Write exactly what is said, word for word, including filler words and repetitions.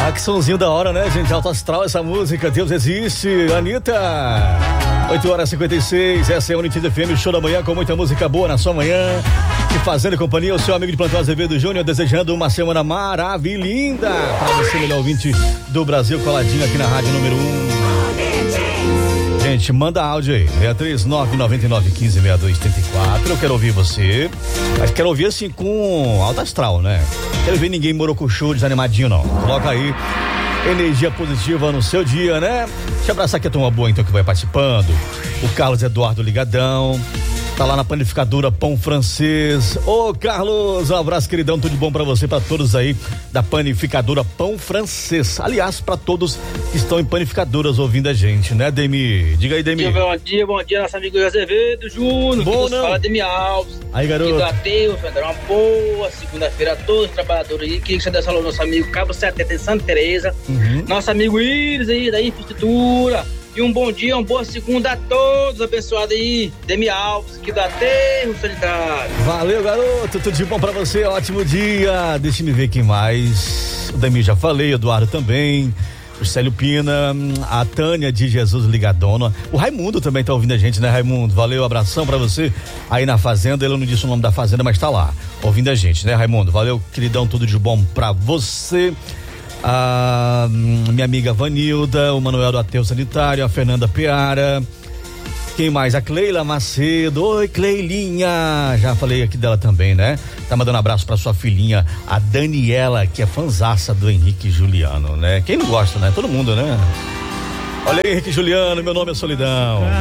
Ah, que sonzinho da hora, né, gente? Alto astral essa música, Deus existe. Anitta, oito horas e cinquenta e seis, essa é a United F M, show da manhã com muita música boa na sua manhã. E fazendo companhia, o seu amigo de plantão Azevedo Júnior, desejando uma semana maravilhosa para você, melhor ouvinte do Brasil, coladinho aqui na rádio número um. Gente, manda áudio aí, seis três nove nove nove um cinco seis dois três quatro. Eu quero ouvir você, mas quero ouvir assim com alto astral, né? Quero ver ninguém morocuchu, desanimadinho, não. Coloca aí energia positiva no seu dia, né? Deixa eu abraçar aqui a turma boa, então, que vai participando. O Carlos Eduardo Ligadão, tá lá na panificadora Pão Francês. Ô, Carlos, um abraço, queridão, tudo de bom pra você, pra todos aí da panificadora Pão Francês. Aliás, pra todos que estão em panificadoras ouvindo a gente, né, Demi? Diga aí, Demi. Bom dia, bom dia, nosso amigo Azevedo Júnior. Bom, que não? Fala Demi Alves. Aí, garoto. Aqui do Ateus, vai dar uma boa segunda-feira a todos os trabalhadores aí. Queria que você desse alô ao nosso amigo Cabo setenta em Santa Teresa. Uhum. Nosso amigo Iris aí, da Infraestrutura. E um bom dia, uma boa segunda a todos, abençoado aí, Demi Alves, aqui do Aterro Solidário. Valeu, garoto, tudo de bom pra você, ótimo dia. Deixa me ver quem mais. O Demi já falei, Eduardo também, o Célio Pina, a Tânia de Jesus Ligadona, o Raimundo também tá ouvindo a gente, né, Raimundo? Valeu, abração pra você aí na fazenda. Ele não disse o nome da fazenda, mas tá lá, ouvindo a gente, né, Raimundo? Valeu, queridão, tudo de bom pra você. A minha amiga Vanilda, o Manuel do Ateu Sanitário, a Fernanda Peara, quem mais? A Cleila Macedo. Oi, Cleilinha, já falei aqui dela também, né? Tá mandando um abraço pra sua filhinha, a Daniela, que é fanzaça do Henrique Juliano, né? Quem não gosta, né? Todo mundo, né? Olha aí, Henrique Juliano, meu nome é Solidão.